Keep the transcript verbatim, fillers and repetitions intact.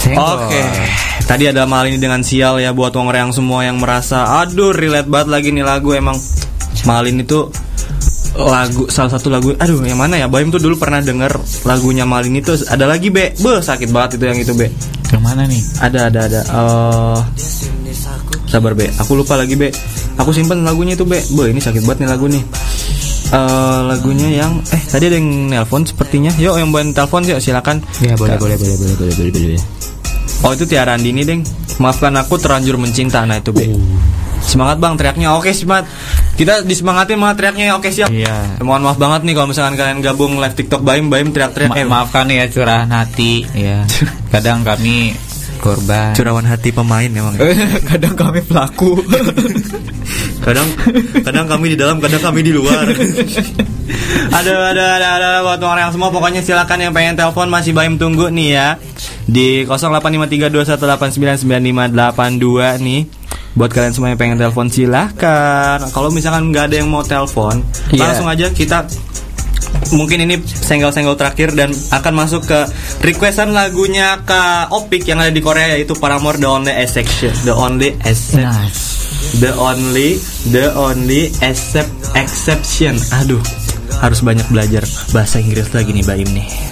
Oke, okay. Tadi ada Malini dengan Sial ya buat wong reang semua yang merasa aduh relate banget lagi nih lagu. Emang Malini tuh lagu salah satu lagu, aduh yang mana ya, Baim tuh dulu pernah denger lagunya Malini tuh ada lagi be, be sakit banget itu yang itu be. Yang mana nih? Ada ada ada. Uh, sabar be, aku lupa lagi be. Aku simpen lagunya itu be. Be ini sakit banget nih lagu nih. Uh, lagunya yang eh tadi ada yang nelpon sepertinya. Yuk yang buat telepon yuk silakan. Ya boleh boleh boleh boleh boleh boleh boleh. Oh itu Tiara Andini deng. Maafkan aku terlanjur mencinta. Nah itu be. Uh. Semangat bang teriaknya. Oke semangat. Kita disemangatin malah teriaknya. Oke siap. Iya. Mohon maaf banget nih kalau misalkan kalian gabung live TikTok Baim Baim teriak-teriak. Ma- eh, maafkan ya curahan hati. Ya. Kadang kami korban. Curahan hati pemain memang. Kadang kami pelaku. kadang kadang kami di dalam, kadang kami di luar. ada ada ada ada buat orang yang semua pokoknya silakan yang pengen telepon masih Baim tunggu nih ya di nol delapan lima tiga dua satu delapan sembilan sembilan lima delapan dua nih. Buat kalian semua yang pengen telepon silahkan. Kalau misalkan nggak ada yang mau telepon, yeah. langsung aja kita mungkin ini senggol-senggol terakhir dan akan masuk ke requestan lagunya Kak Opik yang ada di Korea yaitu Paramore The Only Exception. The Only Exception. Nice. The only The only except exception. Aduh, harus banyak belajar bahasa Inggris lagi nih Baim nih.